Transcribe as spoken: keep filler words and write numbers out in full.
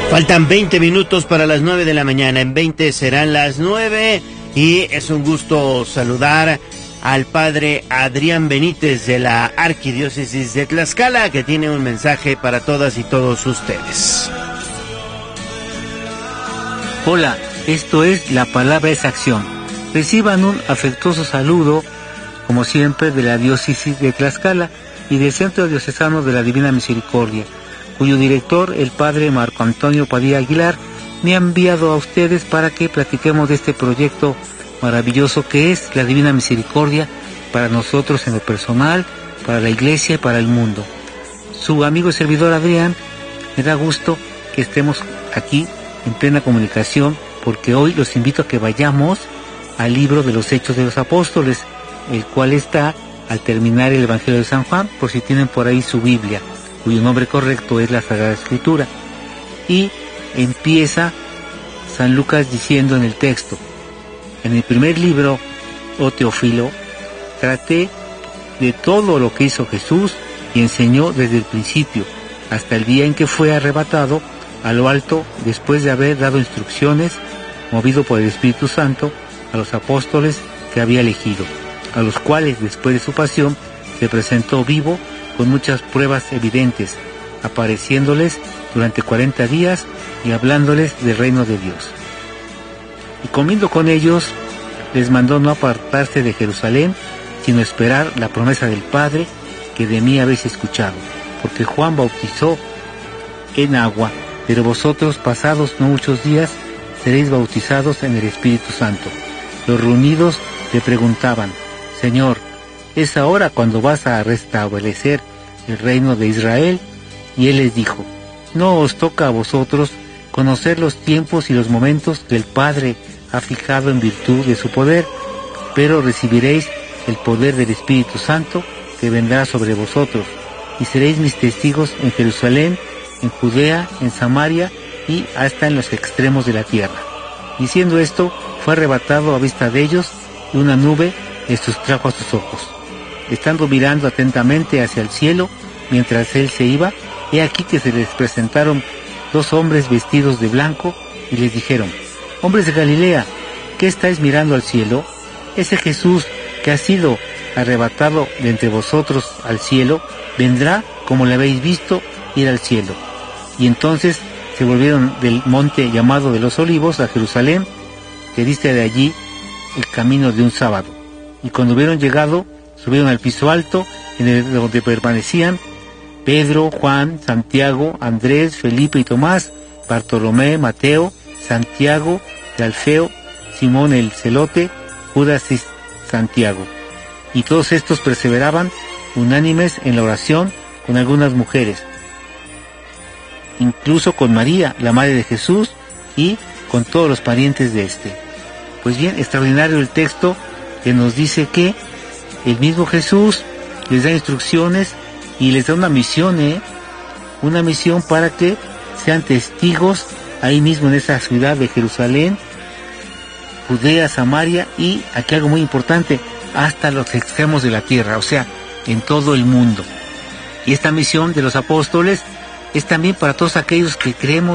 Faltan veinte minutos para las nueve de la mañana. En veinte serán las nueve y es un gusto saludar al padre Adrián Benítez de la Arquidiócesis de Tlaxcala, que tiene un mensaje para todas y todos ustedes. Hola, esto es La Palabra es Acción. Reciban un afectuoso saludo, como siempre, de la Diócesis de Tlaxcala y del Centro Diocesano de la Divina Misericordia, cuyo director, el padre Marco Antonio Padilla Aguilar, me ha enviado a ustedes para que platiquemos de este proyecto maravilloso que es la Divina Misericordia para nosotros en lo personal, para la Iglesia y para el mundo. Su amigo y servidor Adrián, me da gusto que estemos aquí en plena comunicación, porque hoy los invito a que vayamos al libro de los Hechos de los Apóstoles, el cual está al terminar el Evangelio de San Juan, por si tienen por ahí su Biblia, cuyo nombre correcto es la Sagrada Escritura. Y empieza San Lucas diciendo en el texto: en el primer libro, oh Teófilo, traté de todo lo que hizo Jesús y enseñó desde el principio, hasta el día en que fue arrebatado a lo alto, después de haber dado instrucciones, movido por el Espíritu Santo, a los apóstoles que había elegido, a los cuales, después de su pasión, se presentó vivo con muchas pruebas evidentes, apareciéndoles durante cuarenta días y hablándoles del reino de Dios. Y comiendo con ellos, les mandó no apartarse de Jerusalén, sino esperar la promesa del Padre que de mí habéis escuchado, porque Juan bautizó en agua, pero vosotros, pasados no muchos días, seréis bautizados en el Espíritu Santo. Los reunidos le preguntaban: Señor, ¿es ahora cuando vas a restablecer el reino de Israel? Y él les dijo: no os toca a vosotros conocer los tiempos y los momentos que el Padre ha fijado en virtud de su poder, pero recibiréis el poder del Espíritu Santo que vendrá sobre vosotros, y seréis mis testigos en Jerusalén, en Judea, en Samaria y hasta en los extremos de la tierra. Diciendo esto, fue arrebatado a vista de ellos, y una nube les sustrajo a sus ojos. Estando mirando atentamente hacia el cielo, mientras él se iba, he aquí que se les presentaron dos hombres vestidos de blanco, y les dijeron: hombres de Galilea, ¿qué estáis mirando al cielo? Ese Jesús que ha sido arrebatado de entre vosotros al cielo, vendrá como le habéis visto ir al cielo. Y entonces se volvieron del monte llamado de los Olivos a Jerusalén, que dista de allí el camino de un sábado. Y cuando hubieron llegado, subieron al piso alto, en el donde permanecían Pedro, Juan, Santiago, Andrés, Felipe y Tomás, Bartolomé, Mateo, Santiago de Alfeo, Simón el Celote, Judas y Santiago. Y todos estos perseveraban unánimes en la oración con algunas mujeres, incluso con María, la madre de Jesús, y con todos los parientes de este. Pues bien, extraordinario el texto que nos dice que el mismo Jesús les da instrucciones y les da una misión, ¿eh? Una misión para que sean testigos ahí mismo en esa ciudad de Jerusalén, Judea, Samaria y, aquí algo muy importante, hasta los extremos de la tierra, o sea, en todo el mundo. Y esta misión de los apóstoles es también para todos aquellos que creemos